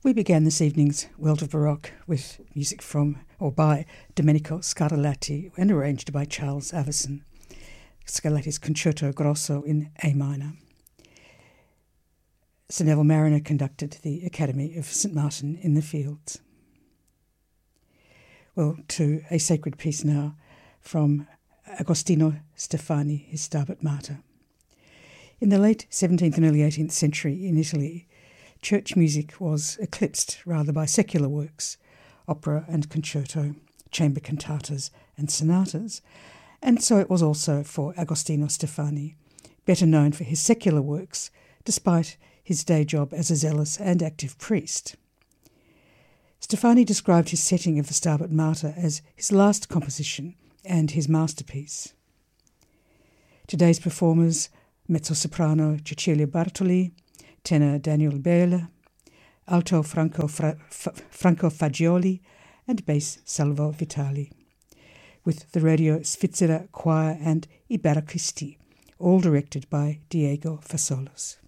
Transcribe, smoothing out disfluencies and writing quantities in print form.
We began this evening's World of Baroque with music from or by Domenico Scarlatti and arranged by Charles Avison. Scarlatti's Concerto Grosso in A minor. Sir Neville Marriner conducted the Academy of St Martin in the Fields. Well, to a sacred piece now from Agostino Steffani, his Stabat Mater. In the late 17th and early 18th century in Italy, church music was eclipsed rather by secular works, opera and concerto, chamber cantatas and sonatas, and so it was also for Agostino Steffani, better known for his secular works, despite his day job as a zealous and active priest. Steffani described his setting of the Stabat Mater as his last composition and his masterpiece. Today's performers, mezzo-soprano Cecilia Bartoli, tenor Daniel Bela, alto Franco Fagioli, and bass Salvo Vitali, with the Radio Svizzera Choir and I Barocchisti, all directed by Diego Fasolos.